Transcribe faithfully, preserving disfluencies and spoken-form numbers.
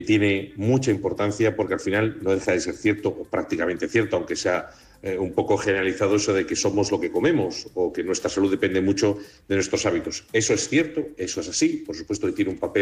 tiene mucha importancia porque al final no deja de ser cierto, o prácticamente cierto, aunque sea eh, un poco generalizado eso de que somos lo que comemos o que nuestra salud depende mucho de nuestros hábitos. Eso es cierto, eso es así, por supuesto que tiene un papel